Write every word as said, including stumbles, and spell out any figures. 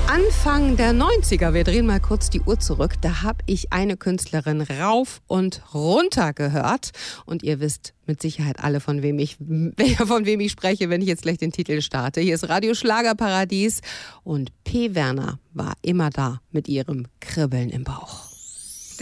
Anfang der neunziger, wir drehen mal kurz die Uhr zurück, da habe ich eine Künstlerin rauf und runter gehört. Und ihr wisst mit Sicherheit alle, von wem ich, von wem ich spreche, wenn ich jetzt gleich den Titel starte. Hier ist Radio Schlagerparadies und P. Werner war immer da mit ihrem Kribbeln im Bauch.